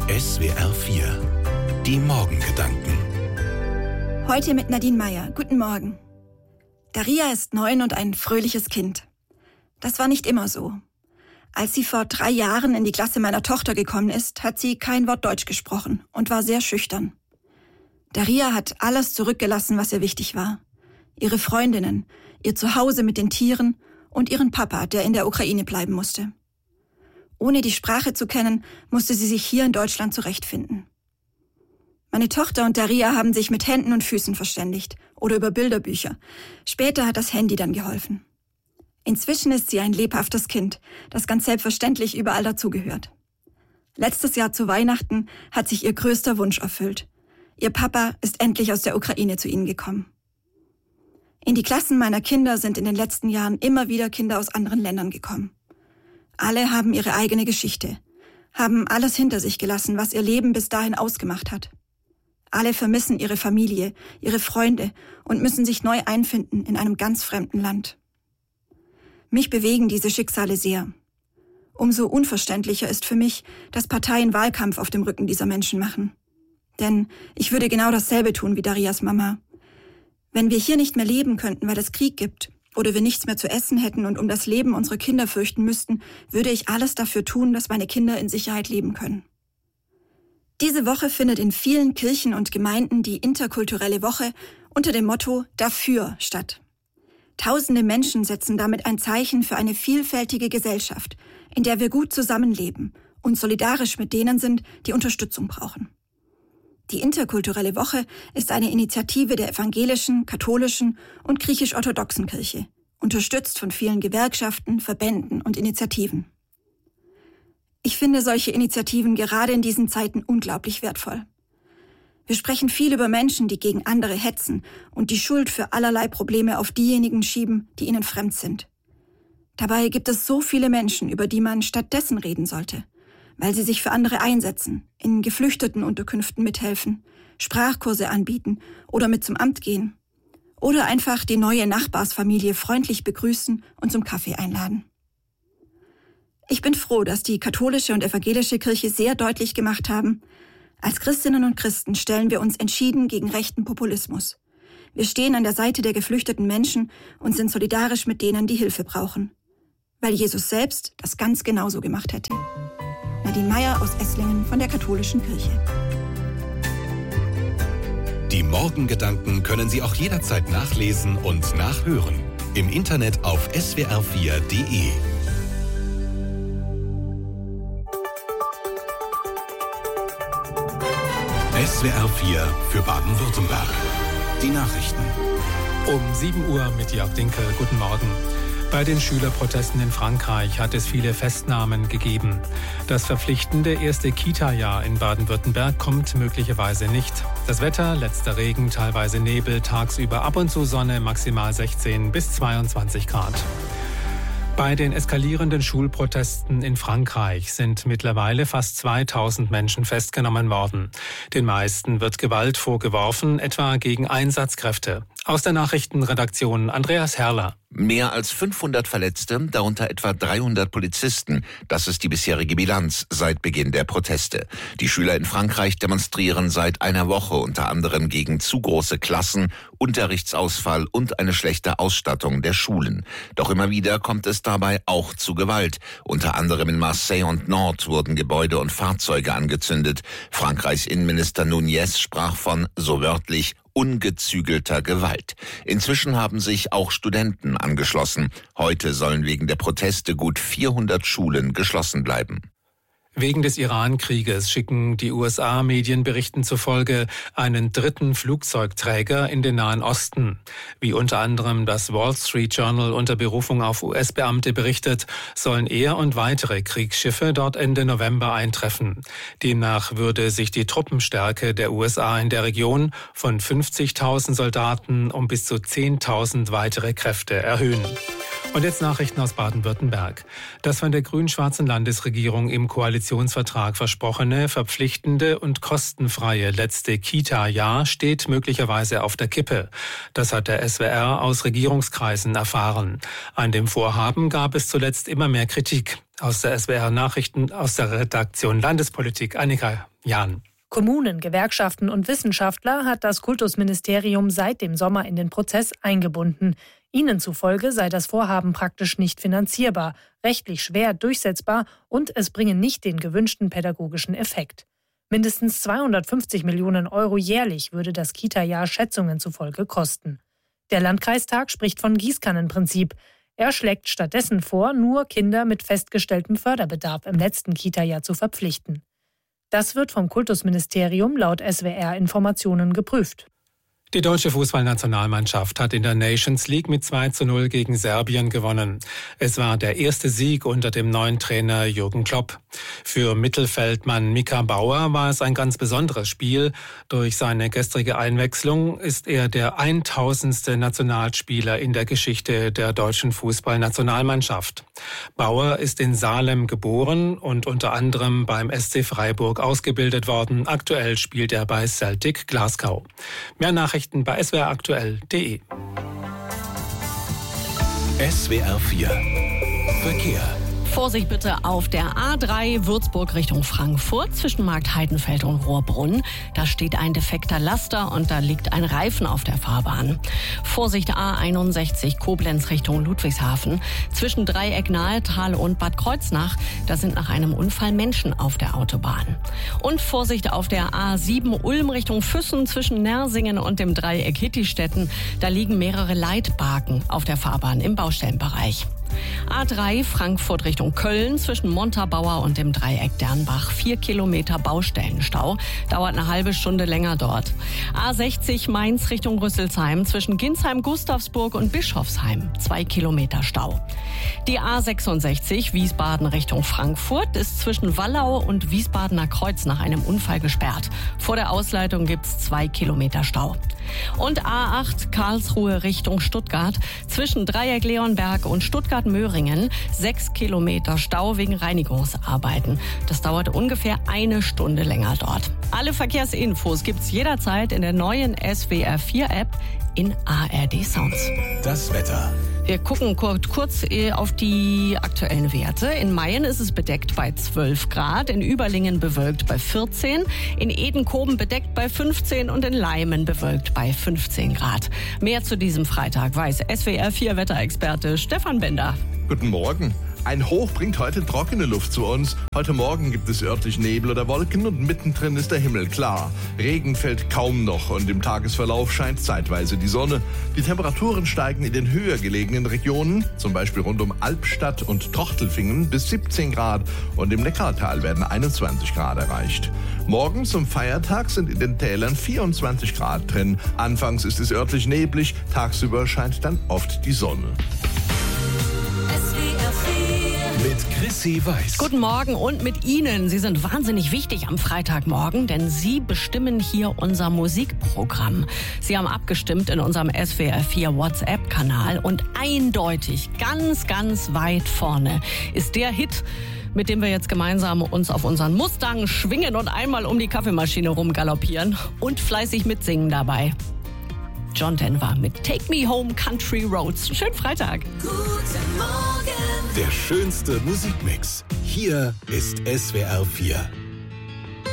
SWR 4. Die Morgengedanken. Heute mit Nadine Meyer. Guten Morgen. Daria ist 9 und ein fröhliches Kind. Das war nicht immer so. Als sie vor 3 Jahren in die Klasse meiner Tochter gekommen ist, hat sie kein Wort Deutsch gesprochen und war sehr schüchtern. Daria hat alles zurückgelassen, was ihr wichtig war. Ihre Freundinnen, ihr Zuhause mit den Tieren und ihren Papa, der in der Ukraine bleiben musste. Ohne die Sprache zu kennen, musste sie sich hier in Deutschland zurechtfinden. Meine Tochter und Daria haben sich mit Händen und Füßen verständigt oder über Bilderbücher. Später hat das Handy dann geholfen. Inzwischen ist sie ein lebhaftes Kind, das ganz selbstverständlich überall dazugehört. Letztes Jahr zu Weihnachten hat sich ihr größter Wunsch erfüllt. Ihr Papa ist endlich aus der Ukraine zu ihnen gekommen. In die Klassen meiner Kinder sind in den letzten Jahren immer wieder Kinder aus anderen Ländern gekommen. Alle haben ihre eigene Geschichte, haben alles hinter sich gelassen, was ihr Leben bis dahin ausgemacht hat. Alle vermissen ihre Familie, ihre Freunde und müssen sich neu einfinden in einem ganz fremden Land. Mich bewegen diese Schicksale sehr. Umso unverständlicher ist für mich, dass Parteien Wahlkampf auf dem Rücken dieser Menschen machen. Denn ich würde genau dasselbe tun wie Darias Mama. Wenn wir hier nicht mehr leben könnten, weil es Krieg gibt, oder wir nichts mehr zu essen hätten und um das Leben unserer Kinder fürchten müssten, würde ich alles dafür tun, dass meine Kinder in Sicherheit leben können. Diese Woche findet in vielen Kirchen und Gemeinden die interkulturelle Woche unter dem Motto Dafür statt. Tausende Menschen setzen damit ein Zeichen für eine vielfältige Gesellschaft, in der wir gut zusammenleben und solidarisch mit denen sind, die Unterstützung brauchen. Die interkulturelle Woche ist eine Initiative der evangelischen, katholischen und griechisch-orthodoxen Kirche, unterstützt von vielen Gewerkschaften, Verbänden und Initiativen. Ich finde solche Initiativen gerade in diesen Zeiten unglaublich wertvoll. Wir sprechen viel über Menschen, die gegen andere hetzen und die Schuld für allerlei Probleme auf diejenigen schieben, die ihnen fremd sind. Dabei gibt es so viele Menschen, über die man stattdessen reden sollte, weil sie sich für andere einsetzen, in Geflüchtetenunterkünften mithelfen, Sprachkurse anbieten oder mit zum Amt gehen. Oder einfach die neue Nachbarsfamilie freundlich begrüßen und zum Kaffee einladen. Ich bin froh, dass die katholische und evangelische Kirche sehr deutlich gemacht haben, als Christinnen und Christen stellen wir uns entschieden gegen rechten Populismus. Wir stehen an der Seite der geflüchteten Menschen und sind solidarisch mit denen, die Hilfe brauchen. Weil Jesus selbst das ganz genauso gemacht hätte. Nadine Meyer aus Esslingen von der Katholischen Kirche. Die Morgengedanken können Sie auch jederzeit nachlesen und nachhören. Im Internet auf swr4.de. SWR 4 für Baden-Württemberg. Die Nachrichten. Um 7 Uhr mit Jörg Dinkel. Guten Morgen. Bei den Schülerprotesten in Frankreich hat es viele Festnahmen gegeben. Das verpflichtende erste Kita-Jahr in Baden-Württemberg kommt möglicherweise nicht. Das Wetter, letzter Regen, teilweise Nebel, tagsüber ab und zu Sonne, maximal 16 bis 22 Grad. Bei den eskalierenden Schulprotesten in Frankreich sind mittlerweile fast 2000 Menschen festgenommen worden. Den meisten wird Gewalt vorgeworfen, etwa gegen Einsatzkräfte. Aus der Nachrichtenredaktion Andreas Herrler. Mehr als 500 Verletzte, darunter etwa 300 Polizisten. Das ist die bisherige Bilanz seit Beginn der Proteste. Die Schüler in Frankreich demonstrieren seit einer Woche unter anderem gegen zu große Klassen, Unterrichtsausfall und eine schlechte Ausstattung der Schulen. Doch immer wieder kommt es dabei auch zu Gewalt. Unter anderem in Marseille und Nantes wurden Gebäude und Fahrzeuge angezündet. Frankreichs Innenminister Nunez sprach von, so wörtlich, ungezügelter Gewalt. Inzwischen haben sich auch Studenten angeschlossen. Heute sollen wegen der Proteste gut 400 Schulen geschlossen bleiben. Wegen des Iran-Krieges schicken die USA-Medienberichten zufolge einen dritten Flugzeugträger in den Nahen Osten. Wie unter anderem das Wall Street Journal unter Berufung auf US-Beamte berichtet, sollen er und weitere Kriegsschiffe dort Ende November eintreffen. Demnach würde sich die Truppenstärke der USA in der Region von 50.000 Soldaten um bis zu 10.000 weitere Kräfte erhöhen. Und jetzt Nachrichten aus Baden-Württemberg. Das von der grün-schwarzen Landesregierung im Koalitionsvertrag versprochene, verpflichtende und kostenfreie letzte Kita-Jahr steht möglicherweise auf der Kippe. Das hat der SWR aus Regierungskreisen erfahren. An dem Vorhaben gab es zuletzt immer mehr Kritik. Aus der SWR Nachrichten, aus der Redaktion Landespolitik, Annika Jan. Kommunen, Gewerkschaften und Wissenschaftler hat das Kultusministerium seit dem Sommer in den Prozess eingebunden. Ihnen zufolge sei das Vorhaben praktisch nicht finanzierbar, rechtlich schwer durchsetzbar und es bringe nicht den gewünschten pädagogischen Effekt. Mindestens 250 Millionen Euro jährlich würde das Kita-Jahr Schätzungen zufolge kosten. Der Landkreistag spricht von Gießkannenprinzip. Er schlägt stattdessen vor, nur Kinder mit festgestelltem Förderbedarf im letzten Kita-Jahr zu verpflichten. Das wird vom Kultusministerium laut SWR-Informationen geprüft. Die deutsche Fußballnationalmannschaft hat in der Nations League mit 2:0 gegen Serbien gewonnen. Es war der erste Sieg unter dem neuen Trainer Jürgen Klopp. Für Mittelfeldmann Mika Bauer war es ein ganz besonderes Spiel. Durch seine gestrige Einwechslung ist er der 1000. Nationalspieler in der Geschichte der deutschen Fußballnationalmannschaft. Bauer ist in Salem geboren und unter anderem beim SC Freiburg ausgebildet worden. Aktuell spielt er bei Celtic Glasgow. Mehr Nachrichten bei swraktuell.de. SWR 4 Verkehr. Vorsicht bitte auf der A3 Würzburg Richtung Frankfurt zwischen Marktheidenfeld und Rohrbrunn. Da steht ein defekter Laster und da liegt ein Reifen auf der Fahrbahn. Vorsicht A61 Koblenz Richtung Ludwigshafen zwischen Dreieck Nahetal und Bad Kreuznach. Da sind nach einem Unfall Menschen auf der Autobahn. Und Vorsicht auf der A7 Ulm Richtung Füssen zwischen Nersingen und dem Dreieck Hittistetten. Da liegen mehrere Leitbarken auf der Fahrbahn im Baustellenbereich. A3 Frankfurt Richtung Köln zwischen Montabaur und dem Dreieck Dernbach. 4 Kilometer Baustellenstau. Dauert eine halbe Stunde länger dort. A60 Mainz Richtung Rüsselsheim zwischen Ginsheim, Gustavsburg und Bischofsheim. 2 Kilometer Stau. Die A66 Wiesbaden Richtung Frankfurt ist zwischen Wallau und Wiesbadener Kreuz nach einem Unfall gesperrt. Vor der Ausleitung gibt's 2 Kilometer Stau. Und A8 Karlsruhe Richtung Stuttgart zwischen Dreieck Leonberg und Stuttgart-Möhringen 6 Kilometer Stau wegen Reinigungsarbeiten. Das dauert ungefähr eine Stunde länger dort. Alle Verkehrsinfos gibt's jederzeit in der neuen SWR 4 App in ARD Sounds. Das Wetter. Wir gucken kurz auf die aktuellen Werte. In Mayen ist es bedeckt bei 12 Grad, in Überlingen bewölkt bei 14, in Edenkoben bedeckt bei 15 und in Leimen bewölkt bei 15 Grad. Mehr zu diesem Freitag weiß SWR 4 Wetterexperte Stefan Bender. Guten Morgen. Ein Hoch bringt heute trockene Luft zu uns. Heute Morgen gibt es örtlich Nebel oder Wolken und mittendrin ist der Himmel klar. Regen fällt kaum noch und im Tagesverlauf scheint zeitweise die Sonne. Die Temperaturen steigen in den höher gelegenen Regionen, zum Beispiel rund um Albstadt und Trochtelfingen, bis 17 Grad und im Neckartal werden 21 Grad erreicht. Morgen zum Feiertag sind in den Tälern 24 Grad drin. Anfangs ist es örtlich neblig, tagsüber scheint dann oft die Sonne. Mit Chrissy Weiß. Guten Morgen und mit Ihnen. Sie sind wahnsinnig wichtig am Freitagmorgen, denn Sie bestimmen hier unser Musikprogramm. Sie haben abgestimmt in unserem SWR 4 WhatsApp-Kanal und eindeutig, ganz, ganz weit vorne ist der Hit, mit dem wir jetzt gemeinsam uns auf unseren Mustang schwingen und einmal um die Kaffeemaschine rumgaloppieren und fleißig mitsingen dabei. John Denver mit Take Me Home Country Roads. Schönen Freitag. Guten Morgen. Der schönste Musikmix. Hier ist SWR 4.